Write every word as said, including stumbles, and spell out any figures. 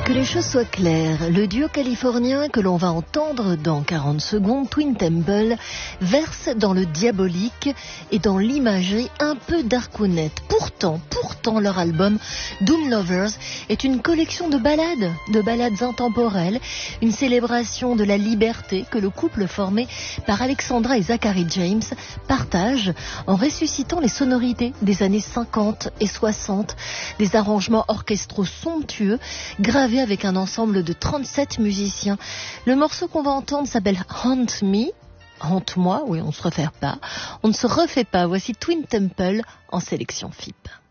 Que les choses soient claires, le duo californien que l'on va entendre dans quarante secondes, Twin Temple, verse dans le diabolique et dans l'imagerie un peu darkounette. Pourtant, pourtant leur album Doom Lovers est une collection de ballades, de ballades intemporelles, une célébration de la liberté que le couple formé par Alexandra et Zachary James partage en ressuscitant les sonorités des années cinquante et soixante, des arrangements orchestraux somptueux, gravés avec un ensemble de trente-sept musiciens. Le morceau qu'on va entendre s'appelle Haunt Me. Haunt-moi, oui, on ne se refait pas. On ne se refait pas. Voici Twin Temple en sélection F I P.